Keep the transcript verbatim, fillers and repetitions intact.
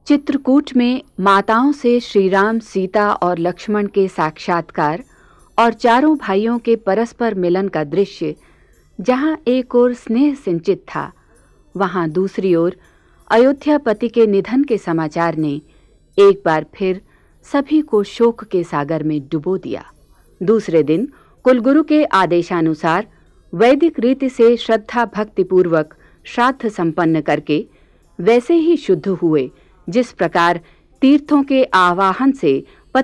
चित्रकूट में माताओं से श्री राम, सीता और लक्ष्मण के साक्षात्कार और चारों भाइयों के परस्पर मिलन का दृश्य जहां एक ओर स्नेह सिंचित था, वहां दूसरी ओर अयोध्यापति के निधन के समाचार ने एक बार फिर सभी को शोक के सागर में डुबो दिया। दूसरे दिन कुलगुरु के आदेशानुसार वैदिक रीति से श्रद्धा भक्ति पूर्वक श्राद्ध संपन्न करके वैसे ही शुद्ध हुए जिस प्रकार तीर्थों के आवाहन से